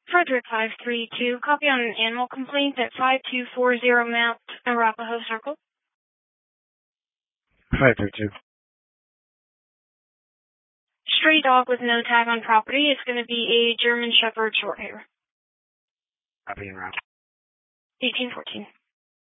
Frederick 532, copy on an animal complaint at 5240 Mount Arapahoe Circle. 532. Stray dog with no tag on property. It's going to be a German Shepherd Shorthair. Copy en route. 1814.